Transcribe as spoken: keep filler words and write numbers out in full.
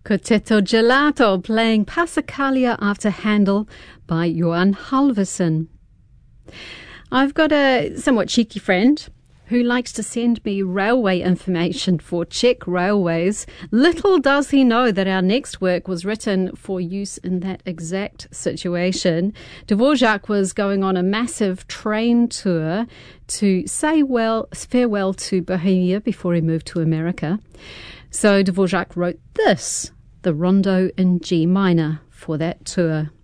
Quartetto Gelato playing Passacaglia after Handel by Johan Halvorsen. I've got a somewhat cheeky friend who likes to send me railway information for Czech railways. Little does he know that our next work was written for use in that exact situation. Dvorak was going on a massive train tour to say well farewell to Bohemia before he moved to America. So Dvorak wrote this, the Rondo in G minor, for that tour.